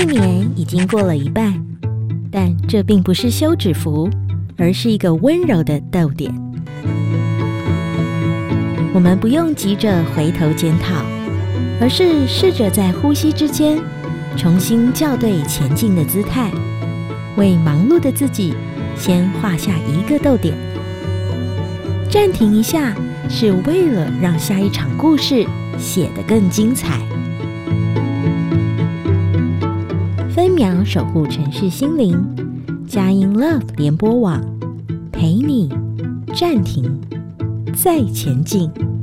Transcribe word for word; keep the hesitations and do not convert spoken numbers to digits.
一年已经过了一半，但这并不是休止符，而是一个温柔的逗点。我们不用急着回头检讨，而是试着在呼吸之间重新校对前进的姿态，为忙碌的自己先画下一个逗点。暂停一下，是为了让下一场故事写得更精彩。分秒守护城市心灵，佳音 Love 联播网，陪你暂停再前进。